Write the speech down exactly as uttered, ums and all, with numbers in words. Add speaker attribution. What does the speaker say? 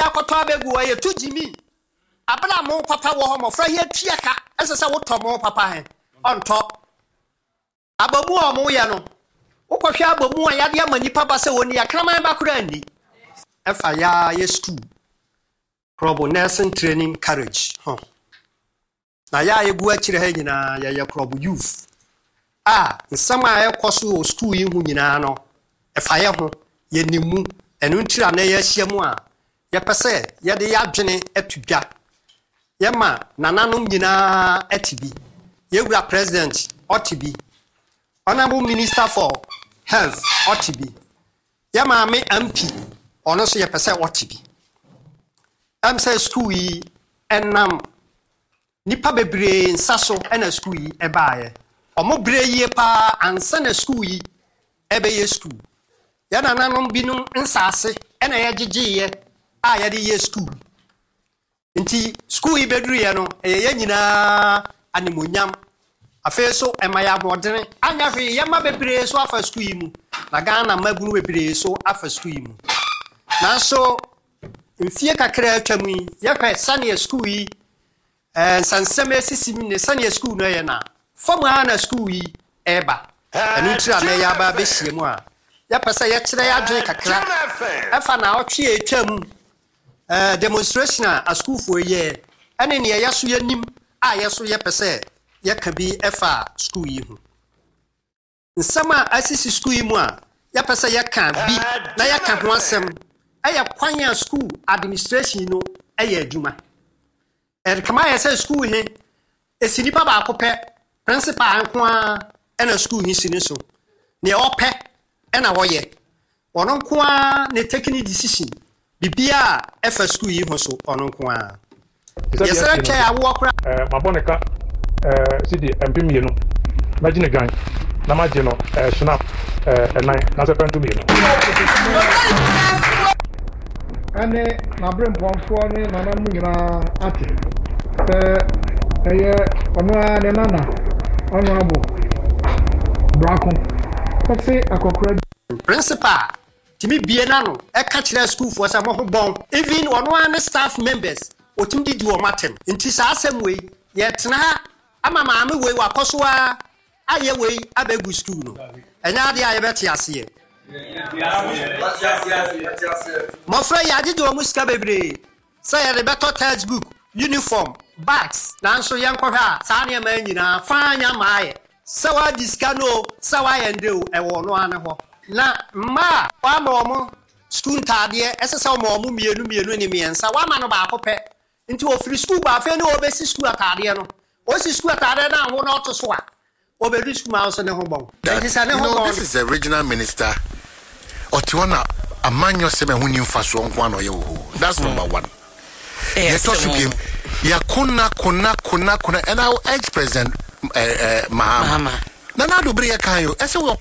Speaker 1: akoto abegu wa ye to Jimmy abala mo papa wo ho mo fra ye tuaka esese wo to mo papa he onto abamu o mo ye no wo kohwe abamu a yade amani papa se woni akraman ba kura ndi efa ya ye school Probo nursing training courage huh na ya ye gu akire ha nyina ya ya Probo youth ah nsama e koso school yi hu nyina no efa ye ho ye nimu enu ntira na ye hyiamu a ye pese ye de ya dwene atudwa ye ma nananom nyina atibi ye wura president otibi honorable minister for health otibi ye ma me M P ono so ye pese otibi am say school yi enam nipa bebre nsaso ena school yi ebaaye omo bre yi pa ansa na school yi ebe ye school ya nananom binum nsase ena ye gigiye a ye de ye school nti school yi bedru ye no eye ye nyina animonyam afeso emaya modene anya hwe ye ma bebre so afa school yi mu na Ghana magunu bebre so afa school yi mu na so mfie kakra atwamu yi ye hwe sane school yi eh sanseme sisimi ne sane school no ye na fama na school yi eba enu tira na ya ba be hie mu a ya pesa ye kire ya dwen kakra efa na otwe atwam eh demonstration a school for ye ene ne ya so yanim a ye so ye pesa ye ka bi efa school yi hu nsama asisi school yi mu a ya pesa ye ka bi na ya ka ho asem aya kwanya school administration no aya adwuma er kama ya say school he esinipa ba akopɛ principal anko a ena school hi sini so ne opɛ ena woye ono nko a ne taking decision bibia efa school yi ho so ono nko a yesere twa ya wo kra
Speaker 2: eh maboneka eh cd mp mienu magine gan na magino eh snap eh nine na sepentu mienu
Speaker 3: ane na brempomfo ne nana mu nyina ate eh eye ono a ne nana ono abo brako kasi akokra
Speaker 1: principal timi bie na no e ka kire school for sa mo ho bon even ono an staff members otim di di o matem nti sa asem we ye tena ama maame we wa koso a aye we abegu school no enya ade aye beti ase mo fra ya di do musika bebre say ya beto textbook uniform bags na nso ye nkwohwa sa na ma nyina fanya maaye sawa diskano sawa yendeu e wo no ane ho na ma wa ma omo school tade esesa ma omo mienu mienu ni miensa wa ma no ba akopɛ nti o free school ba fe ne obesi school tade no o si school tade na ho na oto so a obedu school ma so ne ho bon nti sa ne ho bon
Speaker 4: this is the regional minister otiwana amanyo sema hu ni mfaso nko na ye wo that's number one ye to so game ya kuna kuna kuna kuna and our ex president eh eh Mahama na na do bre ya kan yo ese wo